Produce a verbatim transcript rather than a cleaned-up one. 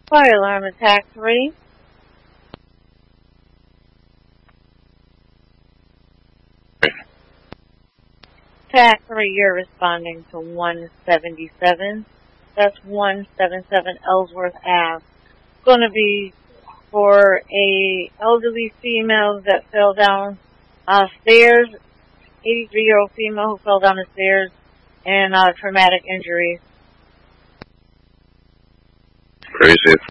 Fire alarm attack three. Attack three, you're responding to one seventy-seven. That's one seventy-seven Ellsworth Ave. It's going to be for a elderly female that fell down uh, stairs, eighty-three-year-old female who fell down the stairs, and uh, traumatic injuries. Crazy.